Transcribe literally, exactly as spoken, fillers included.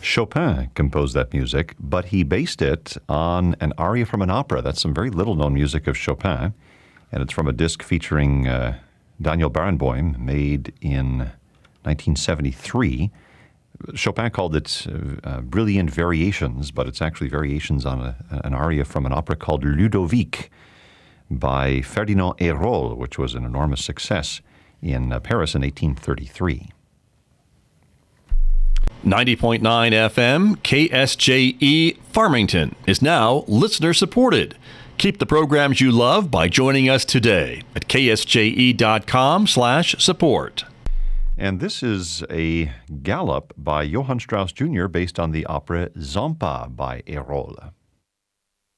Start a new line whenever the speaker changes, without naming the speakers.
Chopin composed that music, but he based it on an aria from an opera. That's some very little-known music of Chopin, and it's from a disc featuring uh, Daniel Barenboim, made in nineteen seventy-three. Chopin called it uh, Brilliant Variations, but it's actually variations on a, an aria from an opera called Ludovic by Ferdinand Hérold, which was an enormous success in uh, Paris in eighteen thirty-three.
ninety point nine F M, K S J E Farmington is now listener-supported. Keep the programs you love by joining us today at ksje.com slash support.
And this is a gallop by Johann Strauss Junior based on the opera Zampa by Hérold.